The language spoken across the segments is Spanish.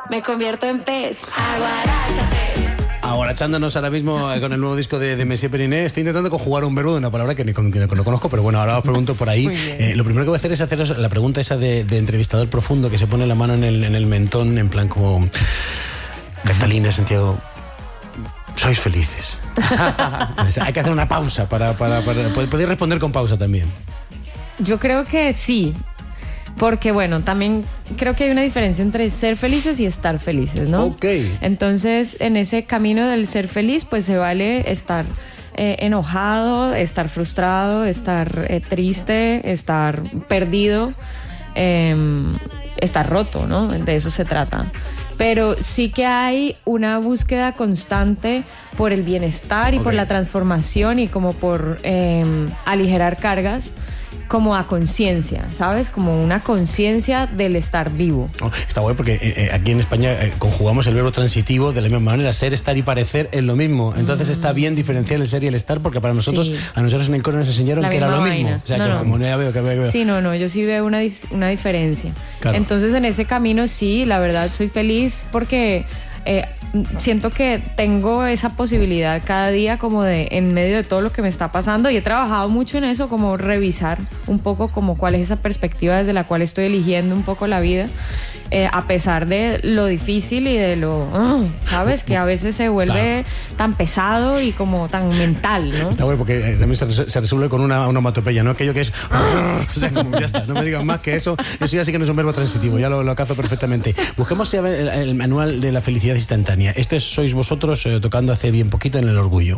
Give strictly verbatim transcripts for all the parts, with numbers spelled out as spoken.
Me convierto en pez, aguaráchate. Aguarachándonos ahora mismo con el nuevo disco de, de Messier Periné. Estoy intentando conjugar un verbo de una palabra que, ni, que no conozco, pero bueno, ahora os pregunto por ahí. Eh, lo primero que voy a hacer es haceros la pregunta esa de, de entrevistador profundo que se pone la mano en el, en el mentón, en plan como... Catalina, Santiago, ¿sois felices? Hay que hacer una pausa para, para, para... Podéis responder con pausa también. Yo creo que sí. Porque, bueno, también creo que hay una diferencia entre ser felices y estar felices, ¿no? Ok. Entonces, en ese camino del ser feliz, pues se vale estar eh, enojado, estar frustrado, estar eh, triste, estar perdido, eh, estar roto, ¿no? De eso se trata. Pero sí que hay una búsqueda constante por el bienestar y okay. por la transformación y como por eh, aligerar cargas, como a conciencia, ¿sabes? Como una conciencia del estar vivo. Oh, está bueno porque eh, aquí en España eh, conjugamos el verbo transitivo de la misma manera. Ser, estar y parecer es lo mismo. Entonces mm. está bien diferenciar el ser y el estar porque para nosotros, sí. a nosotros en el coro nos enseñaron la que era lo vaina. mismo. O sea, no, que no. como no ya veo, que veo, que veo. Sí, no, no, yo sí veo una, una diferencia. Claro. Entonces en ese camino sí, la verdad soy feliz porque... Eh, siento que tengo esa posibilidad cada día como de en medio de todo lo que me está pasando y he trabajado mucho en eso, como revisar un poco como cuál es esa perspectiva desde la cual estoy eligiendo un poco la vida, eh, a pesar de lo difícil y de lo, uh, ¿sabes? Que a veces se vuelve claro. tan pesado y como tan mental, ¿no? Está bueno porque eh, también se, se resuelve con una onomatopeya, ¿no? Aquello que es... o sea, como ya está, no me digan más que eso. Eso ya sí que no es un verbo transitivo, ya lo, lo cazo perfectamente. Busquemos el, el manual de la felicidad instantánea. Esto es, sois vosotros eh, tocando hace bien poquito en El Orgullo.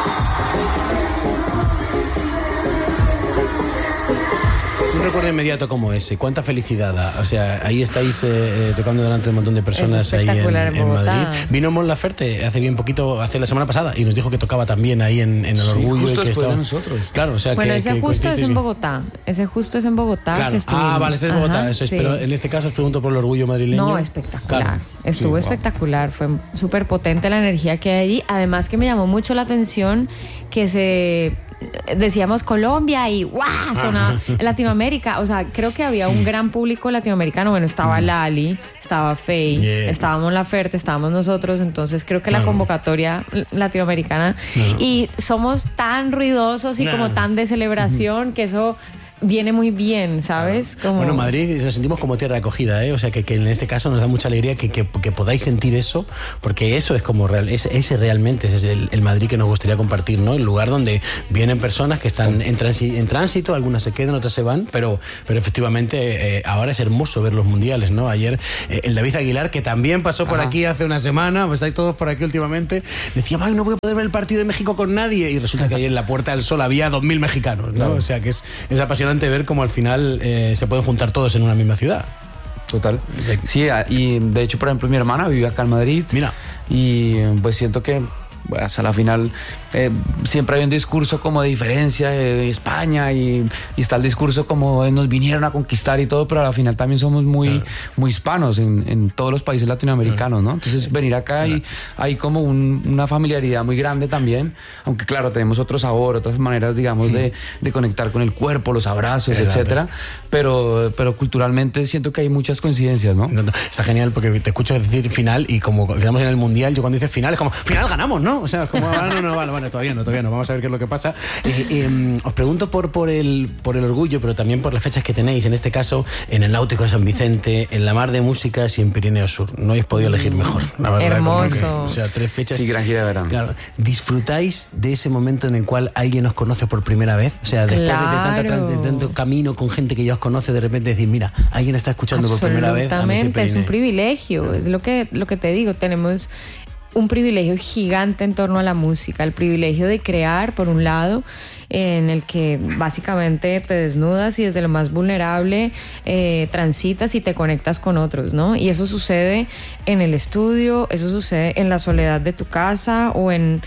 Un recuerdo inmediato como ese, cuánta felicidad da. O sea, ahí estáis eh, tocando delante de un montón de personas ahí en, en, en Madrid. Vino Mon Laferte hace bien poquito, hace la semana pasada, y nos dijo que tocaba también ahí en, en El sí, Orgullo. Justo y que después estaba... de nosotros. Claro, o sea, bueno, que, ese que justo es en bien. Bogotá. Ese justo es en Bogotá. Claro. Que estuvimos. Ah, vale, este es Bogotá. Ajá, eso es, sí. Pero en este caso os pregunto por El Orgullo madrileño. No, espectacular. Claro. Estuvo sí, espectacular. Wow. Fue súper potente la energía que hay allí. Además que me llamó mucho la atención que se... decíamos Colombia y ¡guau! Sonaba Latinoamérica. O sea, creo que había un gran público latinoamericano. Bueno, estaba Lali, estaba Faye, yeah. estábamos Laferte, estábamos nosotros. Entonces creo que la convocatoria latinoamericana. No. Y somos tan ruidosos y no. como tan de celebración que eso... viene muy bien, ¿sabes? Como... Bueno, Madrid nos sentimos como tierra de acogida, ¿eh? O sea, que, que en este caso nos da mucha alegría que, que, que podáis sentir eso, porque eso es como real, ese, ese realmente ese es el, el Madrid que nos gustaría compartir, ¿no? El lugar donde vienen personas que están en, transi, en tránsito, algunas se quedan, otras se van, pero, pero efectivamente eh, ahora es hermoso ver los mundiales, ¿no? Ayer eh, el David Aguilar, que también pasó por Ajá. aquí hace una semana, pues estáis todos por aquí últimamente, decía, ay, no voy a poder ver el partido de México con nadie, y resulta que ahí en la Puerta del Sol había dos mil mexicanos, ¿no? Claro. O sea, que es, es apasionante ver cómo al final eh, se pueden juntar todos en una misma ciudad. Total. Sí, y de hecho, por ejemplo, mi hermana vive acá en Madrid. Mira. Y pues siento que bueno, hasta la final eh, siempre hay un discurso como de diferencia de, de España y, y está el discurso como de nos vinieron a conquistar y todo, pero a la final también somos muy, claro. muy hispanos en, en todos los países latinoamericanos, ¿no? Entonces venir acá y hay como un, una familiaridad muy grande también, aunque claro, tenemos otro sabor, otras maneras, digamos, de, de conectar con el cuerpo, los abrazos, Exacto. etcétera, pero, pero culturalmente siento que hay muchas coincidencias, ¿no? Está genial porque te escucho decir final y como quedamos en el Mundial, yo cuando dices final es como, final ganamos, ¿no? O sea, como, ah, no, no, vale, vale, todavía no, todavía no, vamos a ver qué es lo que pasa. Eh, eh, os pregunto por, por, el, por el Orgullo, pero también por las fechas que tenéis, en este caso, en el Náutico de San Vicente, en la Mar de Músicas y en Pirineo Sur. No habéis podido elegir mejor, la verdad. Hermoso. Que, o sea, tres fechas. Sí, gran gira de verano. Claro. ¿Disfrutáis de ese momento en el cual alguien os conoce por primera vez? O sea, después claro. de, de, tanta, de tanto camino con gente que ya os conoce, de repente decir, mira, alguien está escuchando por primera vez. Absolutamente, es un privilegio, es lo que, lo que te digo, tenemos un privilegio gigante en torno a la música, el privilegio de crear, por un lado, en el que básicamente te desnudas y desde lo más vulnerable eh, transitas y te conectas con otros, ¿no? Y eso sucede en el estudio, eso sucede en la soledad de tu casa o en,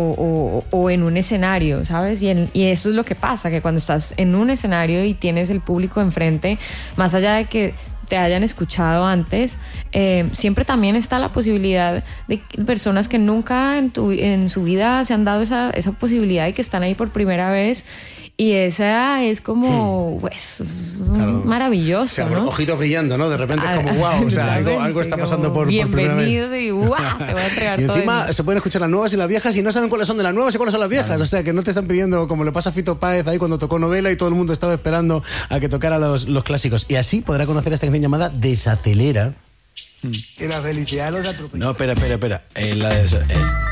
o, o, o en un escenario, ¿sabes? Y, en, y eso es lo que pasa, que cuando estás en un escenario y tienes el público enfrente, más allá de que te hayan escuchado antes, eh, siempre también está la posibilidad de personas que nunca en, tu, en su vida se han dado esa, esa posibilidad y que están ahí por primera vez Y esa es como, hmm. pues, claro. maravilloso, o sea, ¿no? Ojitos brillando, ¿no? De repente es como, wow, o sea, algo, algo está pasando por, por primera vez. Bienvenido y wow, te voy a entregar y todo. Y encima se pueden escuchar las nuevas y las viejas y no saben cuáles son de las nuevas y cuáles son las viejas. Claro. O sea, que no te están pidiendo, como le pasa a Fito Páez ahí cuando tocó Novela y todo el mundo estaba esperando a que tocara los, los clásicos. Y así podrá conocer esta canción llamada Desacelera. Que la felicidad los atropella. No, espera, espera, espera. Eh, la de, es,